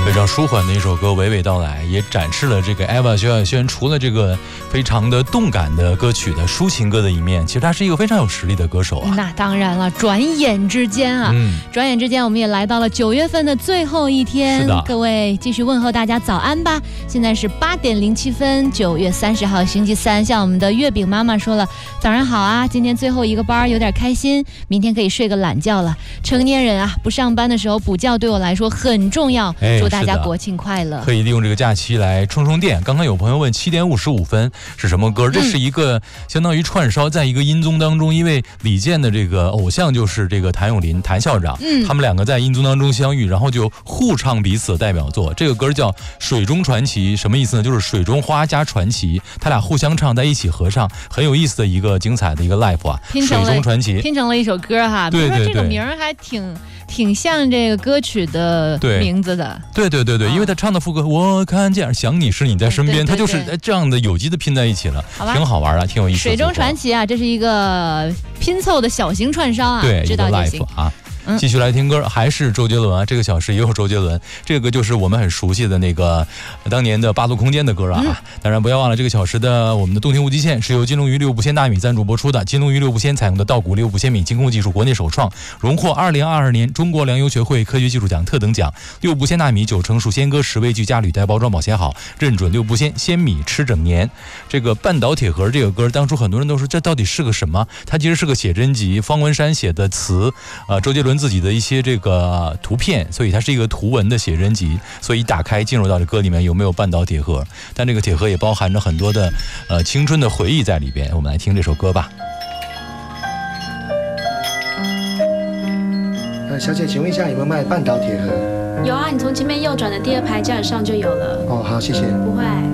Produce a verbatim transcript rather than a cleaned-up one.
非常舒缓的一首歌娓娓道来，也展示了这个 Eva 萧亚轩除了这个非常的动感的歌曲的抒情歌的一面，其实她是一个非常有实力的歌手啊。 那当然了，转眼之间啊，嗯、转眼之间我们也来到了九月份的最后一天。 是的， 各位继续问候大家早安吧。现在是八点零七分，九月三十号星期三。像我们的月饼妈妈说了，早上好啊，今天最后一个班有点开心，明天可以睡个懒觉了。成年人啊，不上班的时候补觉对我来说很重要。 哎、 祝大家国庆快乐！ 可以利用这个假期来充充电。刚刚有朋友问七点五十五分是什么歌？这是一个相当于串烧，在一个音综当中，因为李健的这个偶像就是这个谭咏麟谭校长，嗯，他们两个在音综当中相遇，然后就互唱彼此的代表作。这个歌叫《水中传奇》，什么意思呢？就是水中花加传奇，他俩互相唱在一起合唱，很有意思的一个精彩的一个 live 啊。水中传奇拼成了一首歌哈， 对对对， 这个名还挺挺像这个歌曲的名字的。 对对对对，因为他唱的副歌我看见想你是你在身边，他就是这样的有机的拼在一起了，挺好玩的，挺有意思的。 水中传奇啊，这是一个拼凑的小型串烧啊， 对， 知道就行啊。继续来听歌，还是周杰伦啊！这个小时也有周杰伦，这个歌就是我们很熟悉的那个当年的八度空间的歌啊。嗯、当然不要忘了，这个小时的我们的动听无极限是由金龙鱼六不鲜大米赞助播出的。金龙鱼六不鲜采用的稻谷六不鲜米精工技术，国内首创，荣获二零二二年中国粮油学会科学技术奖特等奖。六不鲜大米九成熟鲜歌，十味聚钾铝带包装保鲜好，认准六不鲜鲜米吃整年。这个半岛铁盒这个歌，当初很多人都说这到底是个什么？它其实是个写真集，方文山写的词，呃，周杰伦自己的一些这个图片，所以它是一个图文的写真集。所以一打开进入到这歌里面，有没有半岛铁盒？但这个铁盒也包含着很多的呃青春的回忆在里边。我们来听这首歌吧。 呃，小姐，请问一下有没有卖半岛铁盒？ 有啊，你从前面右转的第二排架子上就有了。 哦，好，谢谢。 不会。